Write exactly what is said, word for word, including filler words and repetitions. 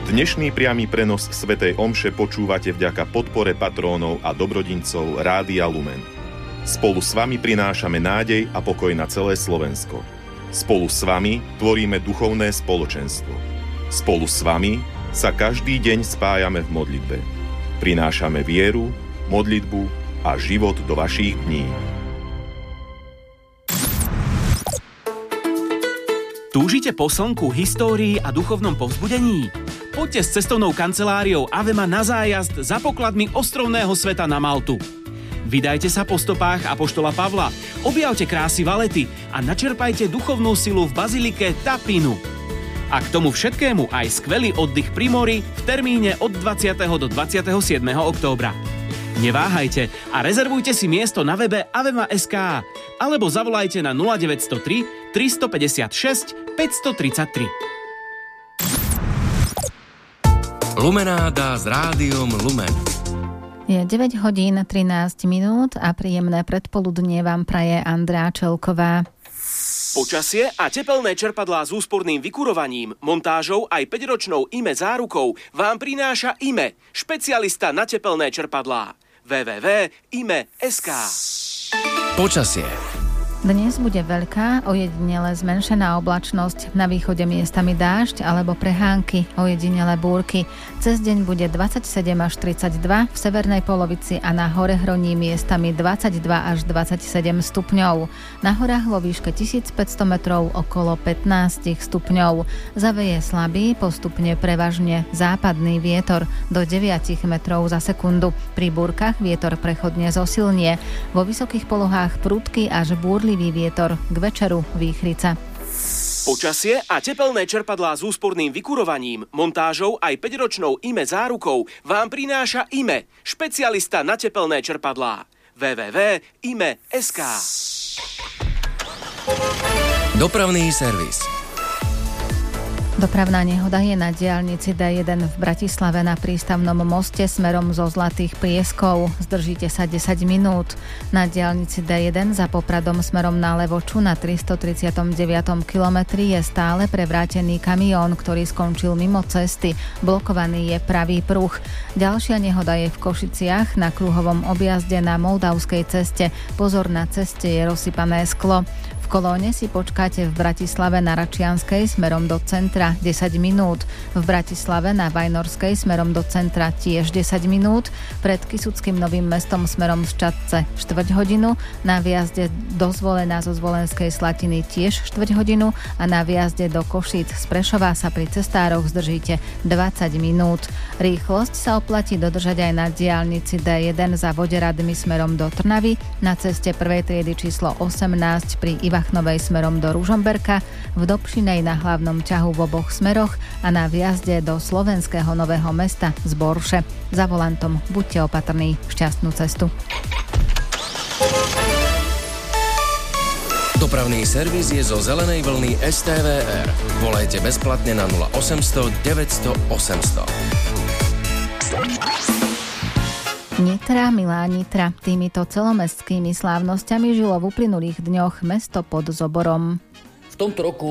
Dnešný priamy prenos svätej omše počúvate vďaka podpore patrónov a dobrodincov Rádia Lumen. Spolu s vami prinášame nádej a pokoj na celé Slovensko. Spolu s vami tvoríme duchovné spoločenstvo. Spolu s vami sa každý deň spájame v modlitbe. Prinášame vieru, modlitbu a život do vašich dní. Túžite po slnku, histórii a duchovnom povzbudení? Poďte s cestovnou kanceláriou Avema na zájazd za pokladmi ostrovného sveta na Maltu. Vydajte sa po stopách apoštola Pavla, objavte krásy Valety a načerpajte duchovnú silu v bazilike Tapinu. A k tomu všetkému aj skvelý oddych pri mori v termíne od dvadsiateho do dvadsiateho siedmeho októbra. Neváhajte a rezervujte si miesto na webe avema bodka es ká alebo zavolajte na nula deväť nula tri, tri päť šesť, päť tri tri. Lumenáda s Rádiom Lumen. Je deväť hodín trinásť minút a príjemné predpoludnie vám praje Andrea Čelková. Počasie a tepelné čerpadlá s úsporným vykurovaním, montážou aj päťročnou í em é zárukou vám prináša í em é, špecialista na tepelné čerpadlá. w w w bodka i m e bodka es ká. Počasie. Dnes bude veľká, ojedinele zmenšená oblačnosť, na východe miestami dážď alebo prehánky, ojedinele búrky. Cez deň bude dvadsaťsedem až tridsaťdva, v severnej polovici a na hore hroní miestami dvadsaťdva až dvadsaťsedem stupňov. Na horách vo výške tisícpäťsto metrov okolo pätnásť stupňov. Zaveje slabý, postupne prevažne západný vietor do deväť metrov za sekundu. Pri búrkach vietor prechodne zosilnie. Vo vysokých polohách prudký až búrly vietor, k večeru výchrica. Počasie a tepelné čerpadlá s úsporným vykurovaním, montážou aj päťročnou í em é zárukou vám prináša í em é, špecialista na tepelné čerpadlá. w w w bodka i m e bodka es ká. Dopravný servis. Dopravná nehoda je na diaľnici dé jeden v Bratislave na prístavnom moste smerom zo Zlatých Prieskov. Zdržíte sa desať minút. Na diaľnici dé jeden za Popradom smerom na Levoču na tristotridsiatom deviatom kilometri je stále prevrátený kamión, ktorý skončil mimo cesty. Blokovaný je pravý pruh. Ďalšia nehoda je v Košiciach na kruhovom objazde na Moldavskej ceste. Pozor, na ceste je rozsypané sklo. V kolóne si počkáte v Bratislave na Račianskej smerom do centra desať minút, v Bratislave na Vajnorskej smerom do centra tiež desať minút, pred Kysuckým Novým Mestom smerom z Čadce štvrť hodinu, na výjazde do Zvolena zo Zvolenskej Slatiny tiež štvrť hodinu a na výjazde do Košíc z Prešova sa pri cestároch zdržíte dvadsať minút. Rýchlosť sa oplatí dodržať aj na diaľnici dé jeden za Voderadmi smerom do Trnavy, na ceste prvej triedy číslo osemnásť pri Ivachnovej smerom do Ružomberka, v Dobšinej na hlavnom ťahu v oboch smeroch a na výjazde do Slovenského Nového Mesta z Borše. Za volantom buďte opatrní, šťastnú cestu. Dopravný servis je zo zelenej vlny es té vé er. Volajte bezplatne na nula osemsto deväťsto osemsto. Nitra, milá Nitra, týmito celomestskými slávnosťami žilo v uplynulých dňoch mesto pod Zoborom. V tomto roku